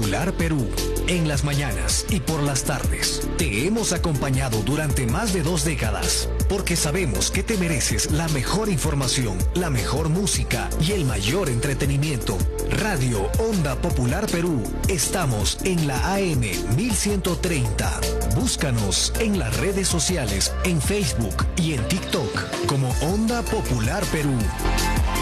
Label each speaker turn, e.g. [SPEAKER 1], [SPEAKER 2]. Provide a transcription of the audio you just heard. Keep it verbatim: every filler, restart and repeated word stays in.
[SPEAKER 1] Popular Perú. En las mañanas y por las tardes. Te hemos acompañado durante más de dos décadas, porque sabemos que te mereces la mejor información, la mejor música y el mayor entretenimiento. Radio Onda Popular Perú. Estamos en la A M mil ciento treinta. Búscanos en las redes sociales, en Facebook y en TikTok como Onda Popular Perú.